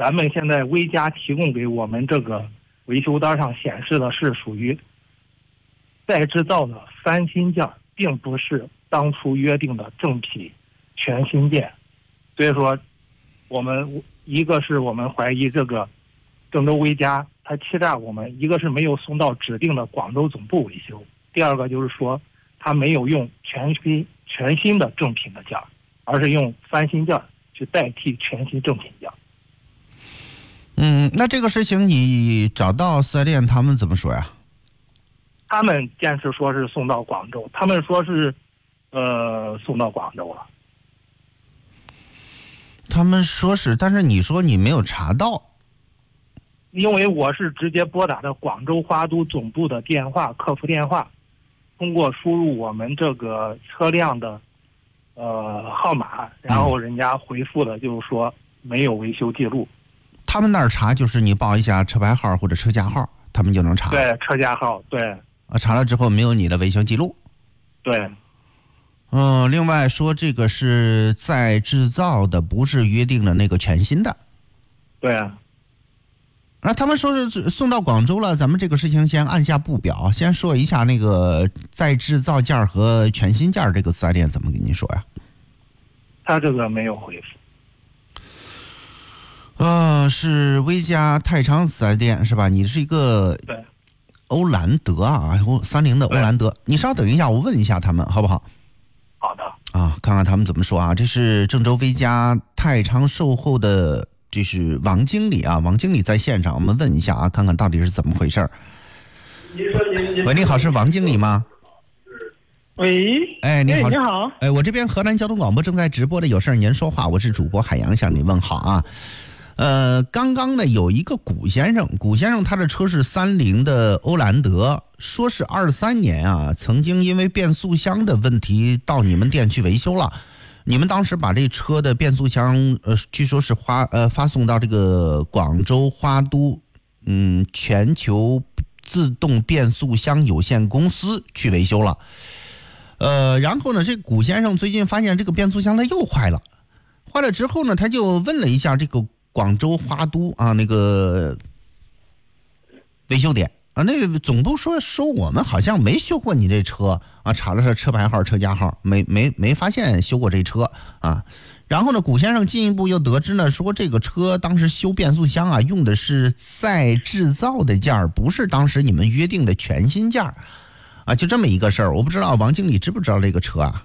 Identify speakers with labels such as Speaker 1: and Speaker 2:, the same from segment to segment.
Speaker 1: 咱们现在微家提供给我们这个维修单上显示的是属于再制造的翻新件，并不是当初约定的正品全新件。所以说一个是我们怀疑这个郑州微家他欺诈我们，一个是没有送到指定的广州总部维修，第二个就是说他没有用全新的正品的件，而是用翻新件去代替全新正品件。
Speaker 2: 那这个事情你找到4S店他们怎么说呀？
Speaker 1: 他们坚持说是送到广州，他们说是送到广州了。
Speaker 2: 他们说是，但是你说你没有查到。
Speaker 1: 因为我是直接拨打的广州花都总部的电话，客服电话，通过输入我们这个车辆的号码，然后人家回复的就是说没有维修记录。
Speaker 2: 他们那儿查就是你报一下车牌号或者车架号，他们就能查。
Speaker 1: 对，车架号，对。
Speaker 2: 查了之后没有你的维修记录。
Speaker 1: 对。
Speaker 2: 另外说这个是再制造的，不是约定的那个全新的。
Speaker 1: 对啊。
Speaker 2: 他们说是送到广州了，咱们这个事情先按下不表，先说一下那个再制造件和全新件这个4S店怎么跟你说呀？
Speaker 1: 他这个没有回复。
Speaker 2: 是微家太仓4S店是吧？你是一个欧蓝德啊，30的欧蓝德。你稍等一下，我问一下他们好不好？
Speaker 1: 好的。
Speaker 2: 看看他们怎么说啊。这是郑州微家太仓售后的，这是王经理啊，王经理在线上，我们问一下啊，看看到底是怎么回事。喂，你好，是王经理吗？
Speaker 3: 喂，
Speaker 2: 你好，
Speaker 3: 你好，
Speaker 2: 我这边河南交通广播正在直播的有事您说话，我是主播海洋，向你问好啊。刚刚呢有一个古先生他的车是30的欧蓝德，说是23年啊，曾经因为变速箱的问题到你们店去维修了。你们当时把这车的变速箱据说是发送到这个广州花都全球自动变速箱有限公司去维修了。然后呢这个古先生最近发现这个变速箱它又坏了之后呢，他就问了一下这个广州花都啊那个维修点啊，那个总部说我们好像没修过你这车啊，查了车牌号车架号，没发现修过这车啊。然后呢古先生进一步又得知呢，说这个车当时修变速箱啊用的是再制造的件，不是当时你们约定的全新件啊，就这么一个事儿。我不知道王经理知不知道这个车啊？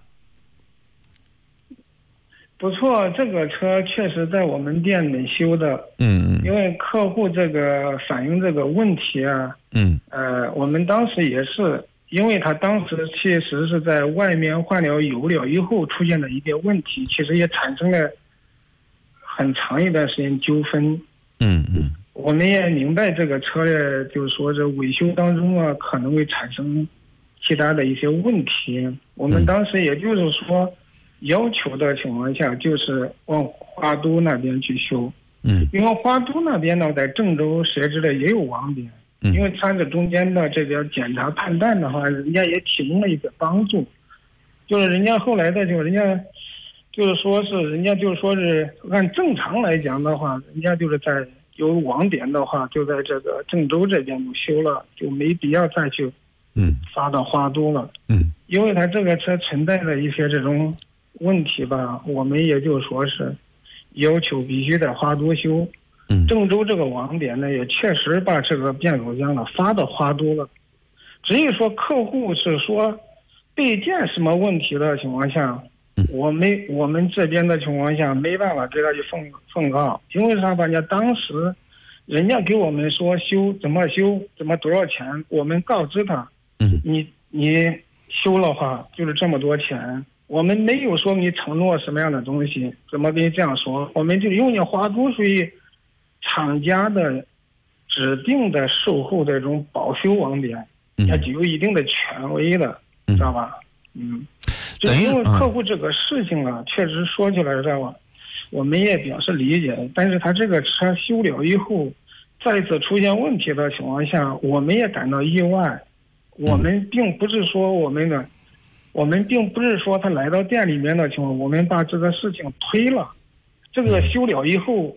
Speaker 3: 不错，这个车确实在我们店里修的。因为客户这个反映这个问题啊，我们当时也是，因为他当时其实是在外面换了油了以后出现了一些问题，其实也产生了很长一段时间纠纷。我们也明白这个车呢，就是说这维修当中啊可能会产生其他的一些问题。我们当时也就是说要求的情况下，就是往花都那边去修。因为花都那边呢，在郑州设置的也有网点，因为它这中间的这个检查判断的话，人家也提供了一个帮助。就是人家后来的人家就是说是按正常来讲的话，人家就是在有网点的话，就在这个郑州这边就修了，就没必要再去发到花都了。因为它这个车存在的一些这种问题吧，我们也就说是要求必须在花都修。郑州这个网点呢，也确实把这个变速箱呢发到花都了。至于说客户是说备件什么问题的情况下，我们这边的情况下没办法给他去奉告，因为啥吧？当时人家给我们说修怎么多少钱，我们告知他，你修的话就是这么多钱。我们没有说你承诺什么样的东西，怎么跟你这样说？我们就因为花都属于厂家的指定的售后的这种保修网点，它具有一定的权威的，知道吧？就因为客户这个事情啊，确实说起来知道吧，我们也表示理解。但是他这个车修了以后，再次出现问题的情况下，我们也感到意外。我们并不是说他来到店里面的情况，我们把这个事情推了。这个修了以后，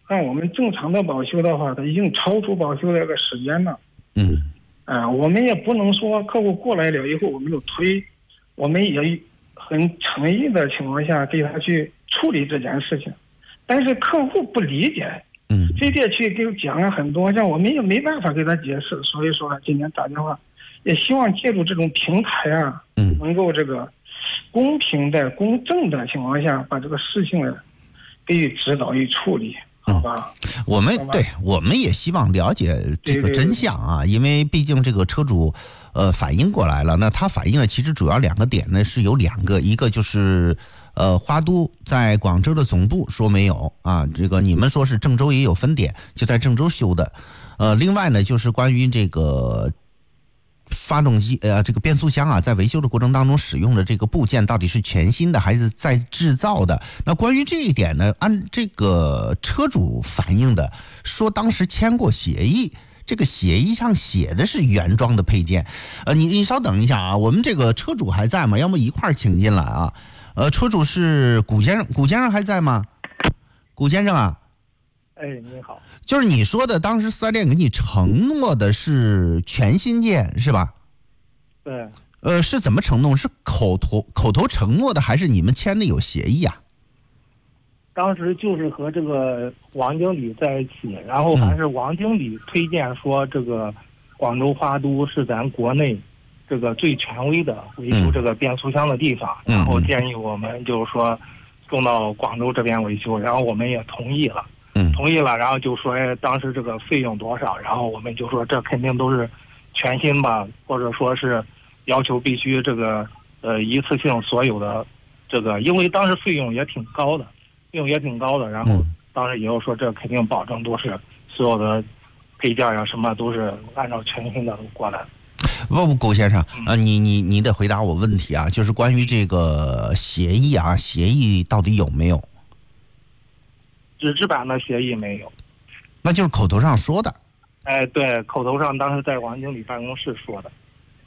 Speaker 3: 按我们正常的保修的话，它已经超出保修的这个时间了。我们也不能说客户过来了以后我们就推，我们也很诚意的情况下给他去处理这件事情，但是客户不理解，非得去给讲了很多，像我们也没办法给他解释，所以说今天打电话，也希望借助这种平台啊，能够这个公平的、公正的情况下，把这个事情呢给予指导与处理。好吧，
Speaker 2: 我们也希望了解这个真相啊，因为毕竟这个车主反映过来了，那他反映的其实主要2个点呢，是有2个，一个就是花都在广州的总部说没有啊，这个你们说是郑州也有分点，就在郑州修的，另外呢就是关于这个发动机这个变速箱啊，在维修的过程当中使用的这个部件到底是全新的还是在制造的？那关于这一点呢，按这个车主反映的，说当时签过协议，这个协议上写的是原装的配件。你稍等一下啊，我们这个车主还在吗？要么一块儿请进来啊。车主是古先生，古先生还在吗？古先生啊。
Speaker 1: 你好，
Speaker 2: 就是你说的，当时4S店给你承诺的是全新件是吧？
Speaker 1: 对。
Speaker 2: 是怎么承诺？是口头承诺的，还是你们签的有协议啊？
Speaker 1: 当时就是和这个王经理在一起，然后还是王经理推荐说，这个广州花都是咱国内这个最权威的维修这个变速箱的地方，然后建议我们就是说送到广州这边维修，然后我们也同意了。然后就说当时这个费用多少，然后我们就说这肯定都是全新吧，或者说是要求必须这个一次性所有的这个，因为当时费用也挺高的，然后当时也有说这肯定保证都是所有的配件呀什么都是按照全新的过来。
Speaker 2: 不，苟先生你得回答我问题啊，就是关于这个协议啊，协议到底有没有？
Speaker 1: 纸质版的协议没有，
Speaker 2: 那就是口头上说的。
Speaker 1: 对，口头上当时在王经理办公室说的。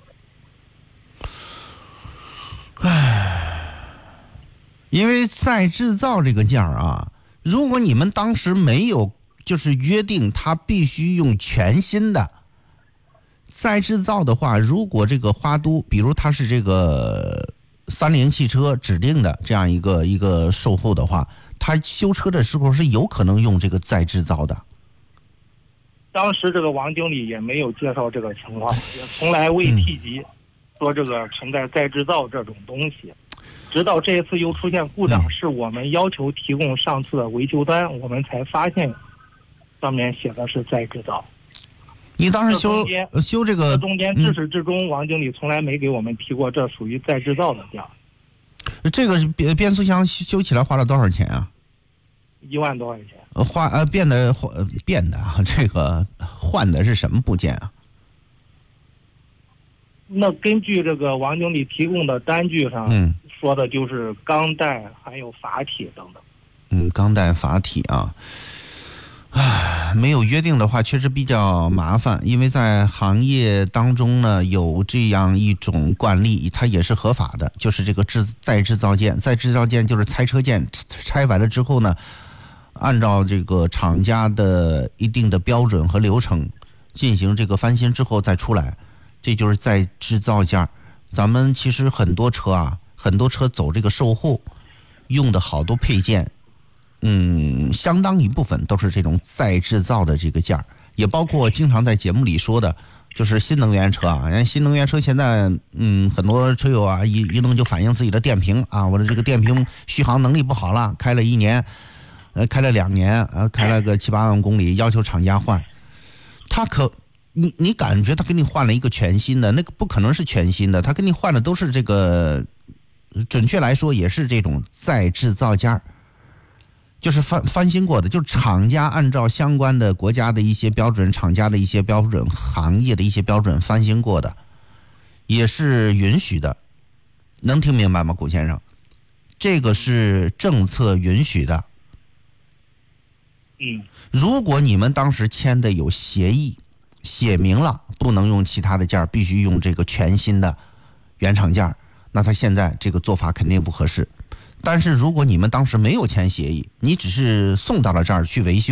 Speaker 2: 因为再制造这个件啊，如果你们当时没有就是约定它必须用全新的再制造的话，如果这个花都，比如它是这个30汽车指定的这样一个售后的话，他修车的时候是有可能用这个再制造的。
Speaker 1: 当时这个王经理也没有介绍这个情况，也从来未提及说这个存在再制造这种东西。直到这一次又出现故障，是我们要求提供上次的维修单，我们才发现上面写的是再制造。
Speaker 2: 你当时修这个
Speaker 1: 中间至始至终，王经理从来没给我们提过这属于再制造的件。
Speaker 2: 这个变速箱修起来花了多少钱啊
Speaker 1: ？1万多块钱。
Speaker 2: 变的啊，这个换的是什么部件啊？
Speaker 1: 那根据这个王经理提供的单据上，说的就是钢带还有阀体等等。
Speaker 2: 钢带阀体啊。没有约定的话确实比较麻烦，因为在行业当中呢有这样一种惯例，它也是合法的，就是这个再制造件就是拆车件，拆完了之后呢，按照这个厂家的一定的标准和流程进行这个翻新之后再出来，这就是再制造件。咱们其实很多车走这个售后用的好多配件，相当一部分都是这种再制造的这个件儿，也包括经常在节目里说的，就是新能源车啊。新能源车现在，很多车友啊，一弄就反映自己的电瓶啊，我的这个电瓶续航能力不好了，开了1年，开了2年，开了个7、8万公里，要求厂家换。你感觉他给你换了一个全新的，那个不可能是全新的，他给你换的都是这个，准确来说也是这种再制造件儿。就是翻新过的，就是厂家按照相关的国家的一些标准、厂家的一些标准、行业的一些标准翻新过的，也是允许的。能听明白吗，古先生？这个是政策允许的。如果你们当时签的有协议，写明了不能用其他的件，必须用这个全新的原厂件，那他现在这个做法肯定不合适。但是如果你们当时没有签协议，你只是送到了这儿去维修，